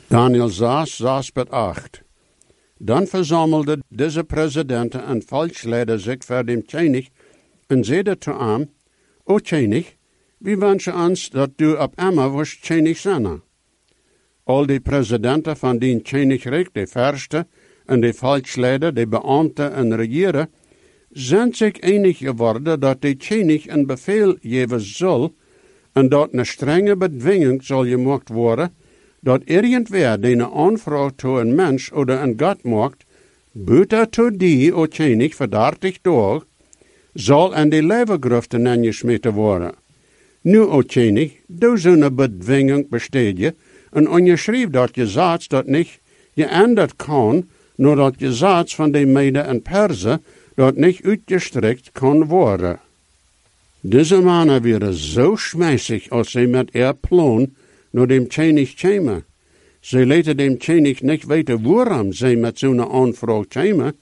Daniel 6:8. Dan verzamelde deze presidenten en volksleider zich voor dem König en zeiden zu ihm, O König, wie wünschen ons dat du op einmal wirst König zijn? Al die presidenten van die Königreich, de Verste en de volksleider, de Beamten en regeren, zijn zich enig geworden dat de König een bevel geven zal en dat een strenge bedwinging zal gemaakt worden, dat irgendwer die een aanvraag toe een mens of een God maakt, buiten toe die, o König, voor 30 dagen, zal in de levengruften ingesmeten worden. Nu, o König, doe zo'n bedwinging besteed je, en je schreef dat je zaad dat niet geänderd kan, nur dat je zaad van de Mede en Persen dat niet uitgestrekt kan worden. Deze mannen waren zo schmeissig als ze met ihr plan naar dem König kwamen. Ze lieten dem König niet weten waarom ze met zo'n aanvraag kwamen.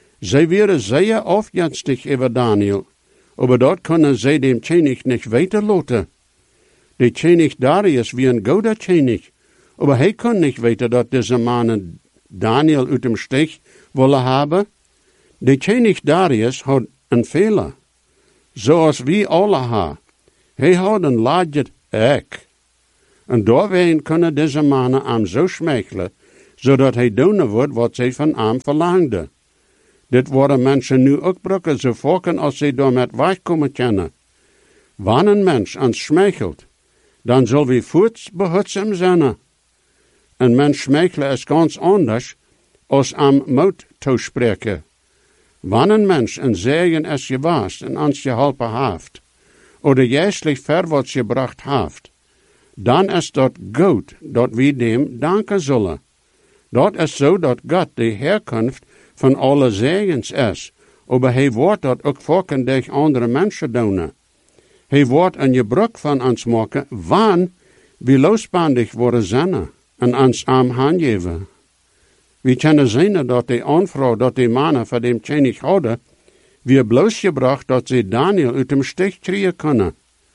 Ze waren zeer afgunstig over Daniel, aber dat kunnen ze dem König niet weten laten. De König Darius wie een goede König, aber hij kon niet weten dat deze mannen Daniel uit dem Stich willen hebben. De König Darius had een fehler, zoals wie alle hebben. Hij had een laatje ek. En doorheen kunnen deze mannen hem zo schmeichelen, zodat hij doen wordt wat zij van hem verlangden. Dit worden mensen nu ook brukken zo volken als ze door met wegkomen kunnen. Wanneer een mens ons schmeichelt, dan zal we voorts behutzaam zijn. Een mens schmeichelen is ganz anders als am moed toespreken. Wanneer een mens een zegen is gewaast en ons geholpen heeft, oder juistlich verwaarts gebracht heeft, dan is dat goed dat we dem danken zullen. Dat is zo dat God de herkomst van alle zegens is, aber hij wordt dat ook volken durch andere mensen doen. Hij wordt een gebruik van ons maken, wanneer we losbandig worden zijn en ons arm handgeven. We kunnen zien dat de aanvraag dat de mannen van dem König hadden, weer bloosgebracht dat ze Daniel uit dem Stich kriegen kunnen.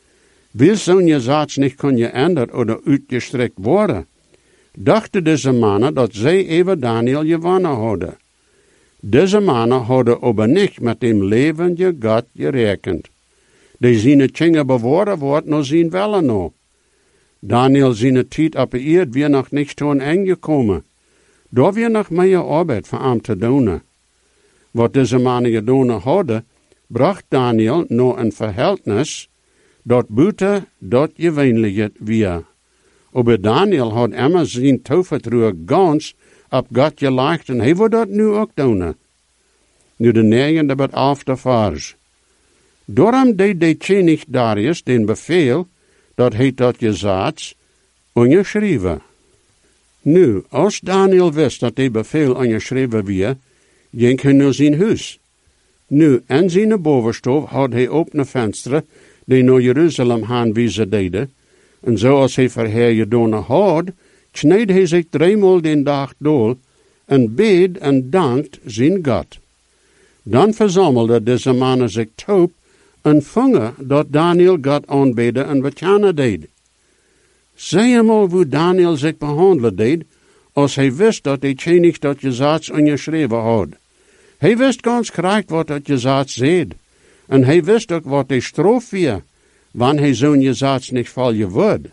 Wil zo'n zaad niet kon geänderd oder uitgestrekt worden, dachten deze mannen dat zij even Daniel gewonnen hadden. Deze mannen hadden aber niet met dem levende God gerekend. Die zijn Tjinge bewoorden wordt naar zijn welle no. Daniel zijn tijd op de eerd weer nog niet toen aangekomen. Daar weer nog meer arbeid voor hem te doen. Wat deze mannen gedaan hadden, bracht Daniel naar een verhältnis dat buiten dat gewöhnliche weer. Aber Daniel had immer zijn tovertrouw gans op God gelegd en hij wil dat nu ook doen. Nu de 9e tot 11e vers. Daarom deed de König Darius den bevel dat hij dat gezaad ongeschreven. Nu, als Daniel wist dat de bevel ongeschreven weer, ging hij naar zijn huis. Nu, in zijn bovenstof had hij opene vensteren die naar Jeruzalem aanwijzen deden, en zoals hij voor haar gedaan had, kneed hij zich 3-maal den dag door en bid en dankt zijn God. Dan verzamelde deze mannen zich toop en vangen dat Daniel God aanbeden en bekennen deed. Zie eenmaal hoe Daniel zich behandelen deed, als hij wist dat de König dat gezaad ongeschreven had. Hij wist ganz correct wat dat gezaad zeed, en hij wist ook wat de straf weer, wanneer hij zo'n gezaad niet vallen wordt.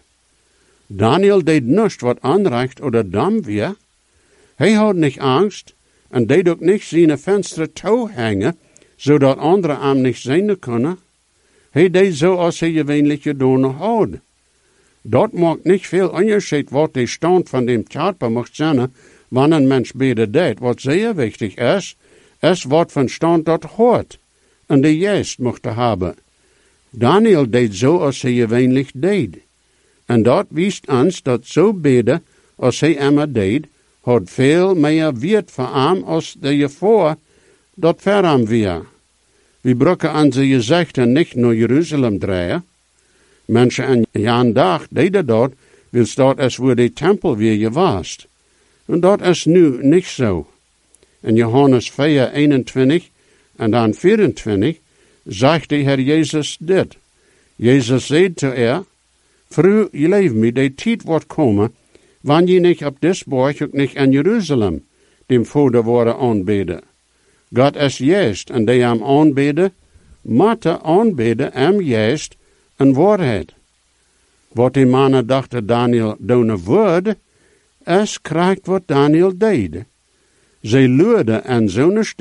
Daniel deed niets wat onrecht oder dam weer. Hij had niet angst, en deed ook niet zijn venster toehangen, zodat anderen hem niet zien kunnen. Hij deed zoals hij gewöhnlich gedaan had. Dat maakt niet veel onderscheid wat de stand van dem Körper mocht zijn, wanneer een mens beden deed. Wat zeer wichtig is wat van stand dat hoort, en de geest mocht hebben. Daniel deed zoals hij gewöhnlich deed. En dat wist ons dat zo beden als hij immer deed, had veel meer wierd voor hem als de gevoel dat voor hem weer. We brukken onze gezichten niet naar Jeruzalem draaien. Mensen in Jan dag deden dat, wils dat is waar de tempel weer gewaast. En dat is nu niet zo. In Johannes 4:21 en dan 24 zegt de Heer Jezus dit. Jezus zei te vroeg je leven me, de tijd wordt komen, wanneer je niet op dis borg ook niet in Jeruzalem dem Vader worden aanbidden. God is juist en die hem aanbidden, moeten aanbidden hem juist en waarheid. Wat die mannen dachten Daniel doen woord, is krijgt wat Daniel deed. Zij luiden en zo'n